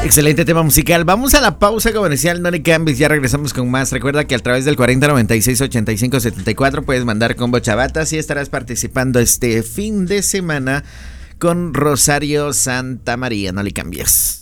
Excelente tema musical. Vamos a la pausa comercial, no le cambies, ya regresamos con más. Recuerda que a través del 4096-8574 puedes mandar combo chabatas y estarás participando este fin de semana con Rosario Santa María. No le cambies.